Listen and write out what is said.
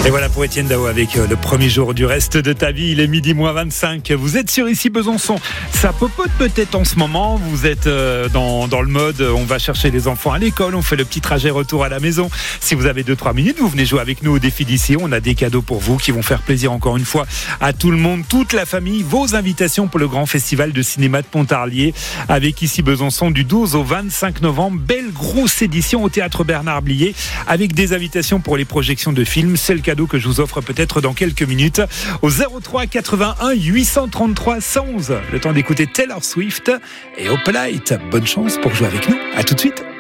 Et voilà pour Étienne Dao avec le premier jour du reste de ta vie. Il est midi moins 25. Vous êtes sur Ici Besançon. Ça popote peut-être en ce moment. Vous êtes dans le mode on va chercher les enfants à l'école, on fait le petit trajet retour à la maison. Si vous avez 2-3 minutes, vous venez jouer avec nous au défi d'ici. On a des cadeaux pour vous qui vont faire plaisir encore une fois à tout le monde, toute la famille. Vos invitations pour le grand festival de cinéma de Pontarlier avec Ici Besançon du 12 au 25 novembre. Belle grosse édition au théâtre Bernard Blier avec des invitations pour les projections de films. C'est le cadeau que je vous offre peut-être dans quelques minutes au 03 81 833 111. Le temps d'écouter Taylor Swift et Opalite. Bonne chance pour jouer avec nous. À tout de suite.